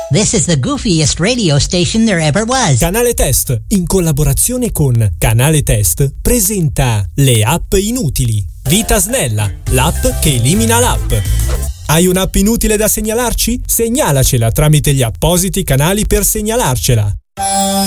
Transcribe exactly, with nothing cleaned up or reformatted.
This is the goofiest radio station there ever was. Canale Test, in collaborazione con Canale Test, presenta le app inutili. Vita Snella, l'app che elimina l'app. Hai un'app inutile da segnalarci? Segnalacela tramite gli appositi canali per segnalarcela.